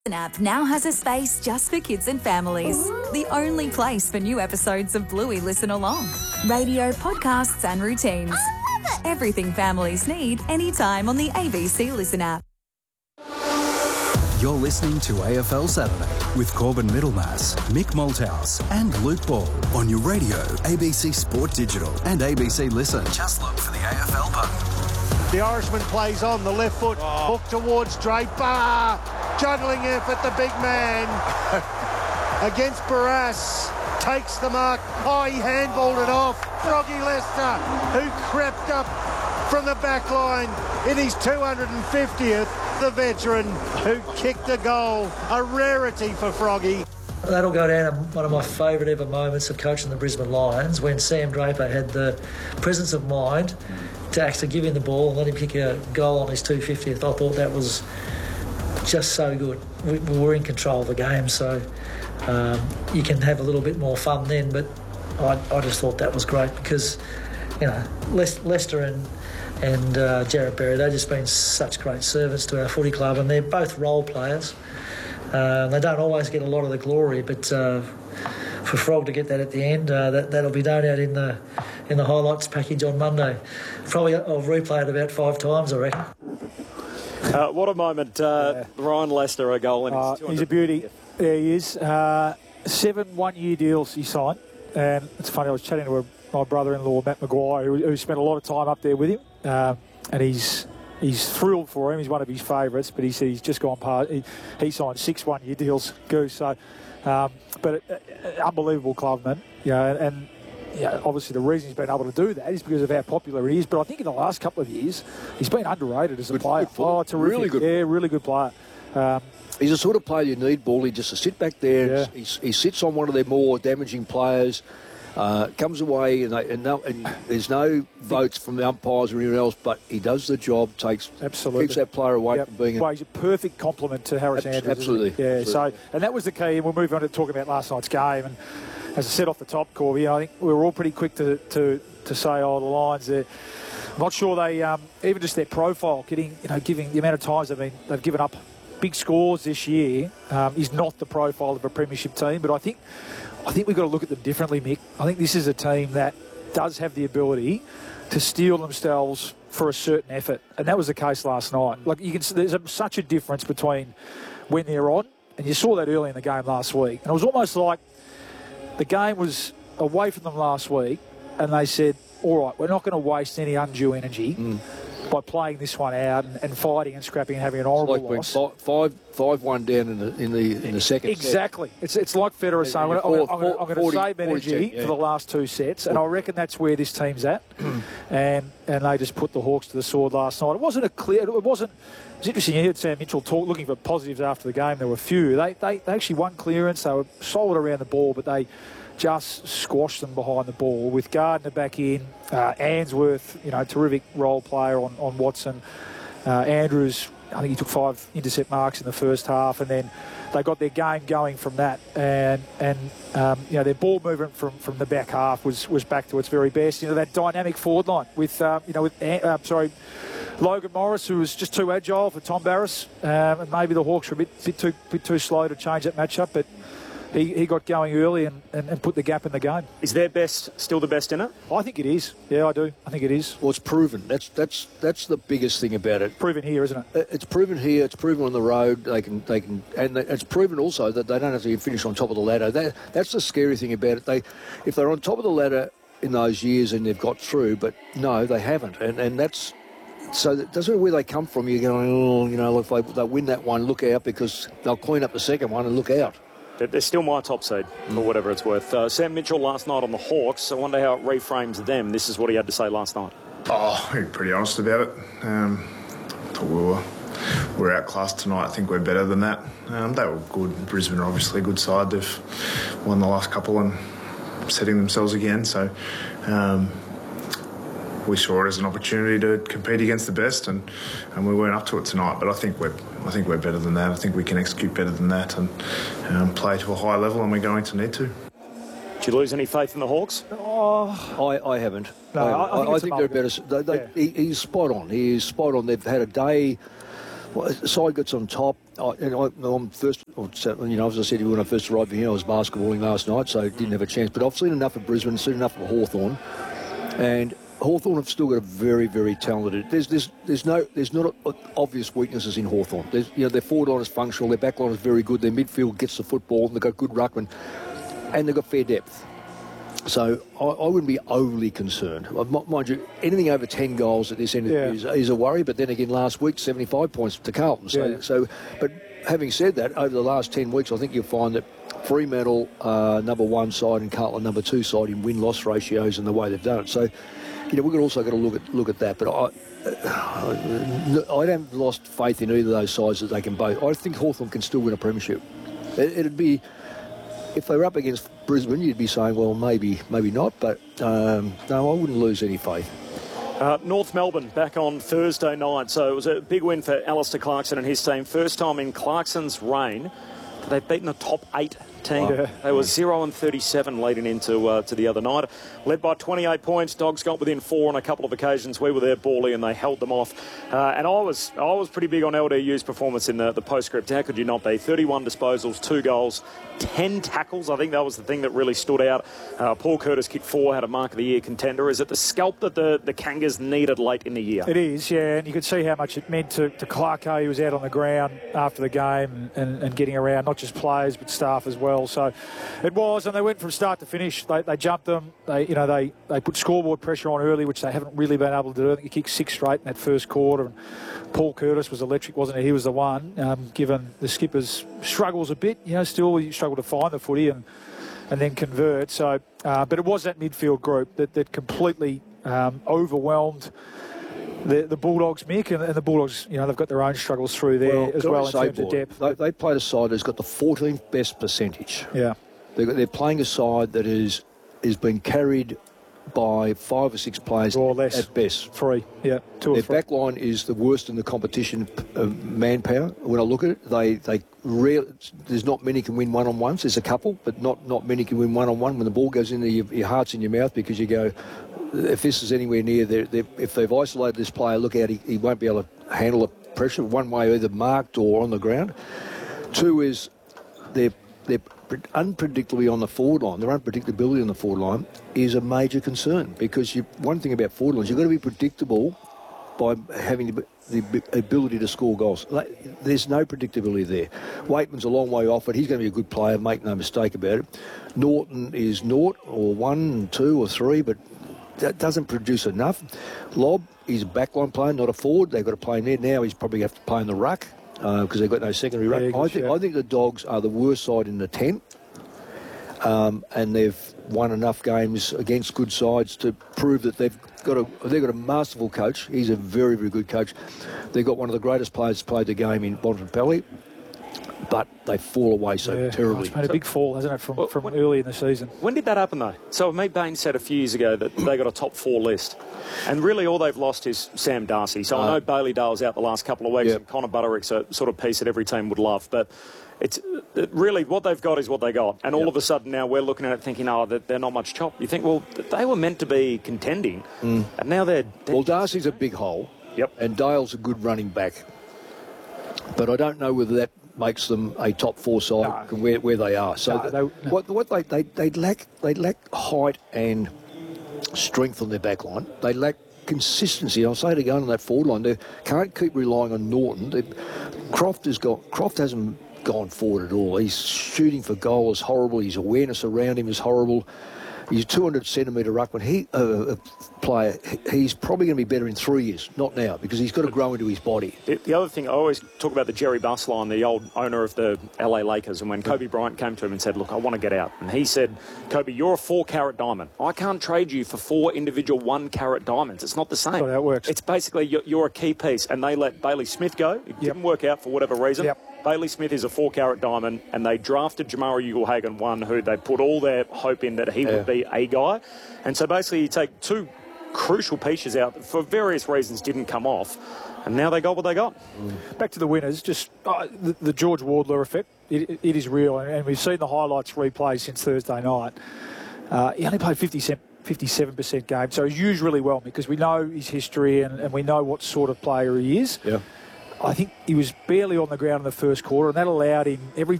Listen app now has a space just for kids and families. The only place for new episodes of Bluey Listen Along. Radio, podcasts and routines. I love it! Everything families need anytime on the ABC Listen app. You're listening to AFL Saturday with Corbin Middlemass, Mick Malthouse and Luke Ball on your radio, ABC Sport Digital and ABC Listen. Just look for the AFL button. The Irishman plays on the left foot, hook towards Draper, juggling effort, the big man against Barras, takes the mark. Oh, he handballed it off. Froggy Lester, who crept up from the back line in his 250th, the veteran who kicked a goal, a rarity for Froggy. That'll go down as one of my favourite ever moments of coaching the Brisbane Lions, when Sam Draper had the presence of mind to actually give him the ball and let him kick a goal on his 250th. I thought that was just so good. We were in control of the game, so you can have a little bit more fun then, but I just thought that was great because, you know, Leicester and Jarrett Berry, they've just been such great servants to our footy club, and they're both role players. They don't always get a lot of the glory, but for Frog to get that at the end, that'll be known out in the highlights package on Monday. Probably I'll replay it about 5 times, I reckon. What a moment. Ryan Lester, a goal in his 250th. He's a beauty. There he is. 7 one-year deals he signed. And it's funny, I was chatting to my brother-in-law, Matt Maguire, who spent a lot of time up there with him. And he's thrilled for him. He's one of his favourites, but he said he's just gone past. He signed 6 one-year deals, Goose. So, but unbelievable club, man. And obviously the reason he's been able to do that is because of how popular he is. But I think in the last couple of years, he's been underrated as a player. Oh, terrific. Really good. Yeah, really good player. He's the sort of player you need, Bally, just to sit back there. Yeah. He sits on one of their more damaging players, comes away, and there's no votes from the umpires or anyone else, but he does the job, keeps that player away from being... Well, he's a perfect complement to Harris Andrews. Absolutely. Yeah, so, and that was the key, and we'll move on to talk about last night's game. And as I said off the top, Corby, I think we were all pretty quick to say, the Lions, I'm not sure they, even just their profile, giving the amount of times they've given up big scores this year is not the profile of a premiership team. But I think we've got to look at them differently, Mick. I think this is a team that does have the ability to steel themselves for a certain effort, and that was the case last night. Like, you can see, there's such a difference between when they're on, and you saw that early in the game last week. And it was almost like the game was away from them last week, and they said, all right, we're not going to waste any undue energy by playing this one out and fighting and scrapping and having an horrible loss. Like 5-1 down in the second exactly. set. It's like Federer saying, I'm going to save energy for the last 2 sets, and I reckon that's where this team's at. and they just put the Hawks to the sword last night. It wasn't It was interesting. You heard Sam Mitchell looking for positives after the game. There were a few. They actually won clearance. They were solid around the ball, but they just squashed them behind the ball with Gardner back in. Answorth, terrific role player on Watson. Andrews, I think he took 5 intercept marks in the first half, and then they got their game going from that. And their ball movement from the back half was back to its very best. That dynamic forward line with Logan Morris, who was just too agile for Tom Barras, and maybe the Hawks were a bit too slow to change that matchup, but he got going early and put the gap in the game. Is their best still the best in it? I think it is. Yeah, I do. I think it is. Well, it's proven. That's the biggest thing about it. Proven here, isn't it? It's proven here. It's proven on the road. They can, and it's proven also that they don't have to finish on top of the ladder. That's the scary thing about it. If they're on top of the ladder in those years and they've got through, but no, they haven't, and that's. So that's where they come from. You're going, if they win that one, look out, because they'll clean up the second one and look out. They're still my top seed, for whatever it's worth. Sam Mitchell last night on the Hawks. I wonder how it reframes them. This is what he had to say last night. I'm pretty honest about it. I thought we were outclassed tonight. I think we're better than that. They were good. Brisbane are obviously a good side. They've won the last couple and setting themselves again. So we saw it as an opportunity to compete against the best, and we weren't up to it tonight. But I think we're better than that. I think we can execute better than that and play to a high level, and we're going to need to. Did you lose any faith in the Hawks? I haven't. No, I think they're better. He's spot on. He is spot on. They've had a day side gets on top. I'm first, as I said when I first arrived here, I was basketballing last night, so didn't have a chance. But I've seen enough of Brisbane, seen enough of Hawthorn, and Hawthorn have still got a very, very talented. There's not obvious weaknesses in Hawthorn. Their forward line is functional, their back line is very good, their midfield gets the football, and they've got good ruckman, and they've got fair depth. So I wouldn't be overly concerned. Mind you, anything over 10 goals at this end is a worry. But then again, last week 75 points to Carlton. But having said that, over the last 10 weeks, I think you'll find that Fremantle number 1 side and Carlton number 2 side in win-loss ratios and the way they've done it. So, we've also got to look at that. But I haven't lost faith in either of those sides that they can both. I think Hawthorn can still win a premiership. It'd be. If they were up against Brisbane, you'd be saying, well, maybe not, but no, I wouldn't lose any faith. North Melbourne back on Thursday night, so it was a big win for Alistair Clarkson and his team. First time in Clarkson's reign they've beaten a top 8 team. Wow. They were 0-37 leading into the other night. Led by 28 points. Dogs got within 4 on a couple of occasions. We were there, Bally, and they held them off. And I was pretty big on LDU's performance in the postscript. How could you not be? 31 disposals, 2 goals, 10 tackles. I think that was the thing that really stood out. Paul Curtis kicked 4, had a Mark of the Year contender. Is it the scalp that the Kangas needed late in the year? It is, yeah, and you could see how much it meant to Clark. He was out on the ground after the game and getting around, not just players but staff as well. So it was, and they went from start to finish. They jumped them. They put scoreboard pressure on early, which they haven't really been able to do. I think he kicked 6 straight in that first quarter. And Paul Curtis was electric, wasn't he? He was the one, given the skipper's struggles a bit. Still he struggled to find the footy and then convert. So, but it was that midfield group that completely overwhelmed the Bulldogs, Mick, and the Bulldogs, they've got their own struggles through there as well in terms of depth. They played a side that's got the 14th best percentage. Yeah. They're playing a side that is being carried by 5 or 6 players or less at best. 3, yeah, 2 or 3. Their back line is the worst in the competition of manpower. When I look at it, there's not many can win one-on-ones. There's a couple, but not many can win one-on-one. When the ball goes in there, your heart's in your mouth because you go, if this is anywhere near, if they've isolated this player, look out, he won't be able to handle the pressure. One way, either marked or on the ground. 2 is they're unpredictably on the forward line. Their unpredictability on the forward line is a major concern because one thing about forward lines, you've got to be predictable by having the ability to score goals. There's no predictability there. Waitman's a long way off it. He's going to be a good player, make no mistake about it. Norton is 0 or 1, 2 or 3, but that doesn't produce enough. Lobb, he's a backline player, not a forward. They've got to play in there. Now he's probably have to play in the ruck because they've got no secondary ruck. I think the Dogs are the worst side in the 10. And they've won enough games against good sides to prove that they've got a masterful coach. He's a very, very good coach. They've got one of the greatest players to play the game in Bontempelli, but they fall away terribly. It's made a big fall, hasn't it, from early in the season? When did that happen, though? So Meat Bain said a few years ago that they got a top 4 list, and really all they've lost is Sam Darcy. So I know Bailey Dale's out the last couple of weeks, and Connor Butterick's a sort of piece that every team would love, but it's really what they've got is what they got. And all of a sudden now we're looking at it thinking, they're not much chop. You think, well, they were meant to be contending, and now they're... Well, Darcy's a big hole, and Dale's a good running back. But I don't know whether that makes them a top 4 side from where they are. So they lack height and strength on their back line. They lack consistency. I'll say it again on that forward line. They can't keep relying on Norton. Croft hasn't gone forward at all. He's shooting for goal is horrible. His awareness around him is horrible. He's a 200-centimetre ruckman. Player. He's probably going to be better in 3 years, not now, because he's got to grow into his body. The other thing, I always talk about the Jerry Buss line, the old owner of the LA Lakers, and when Kobe Bryant came to him and said, look, I want to get out. And he said, Kobe, you're a 4-carat diamond. I can't trade you for 4 individual 1-carat diamonds. It's not the same. That's how it works. It's basically you're a key piece. And they let Bailey Smith go. It didn't work out for whatever reason. Bailey Smith is a 4-carat diamond, and they drafted Jamara Ugle-Hagan, one who they put all their hope in that he would be a guy. And so basically you take 2 crucial pieces out that for various reasons didn't come off, and now they got what they got. Back to the winners, just the George Wardler effect. It is real, and we've seen the highlights replay since Thursday night. He only played 57% game, so he's used really well because we know his history and we know what sort of player he is. I think he was barely on the ground in the first quarter, and that allowed him every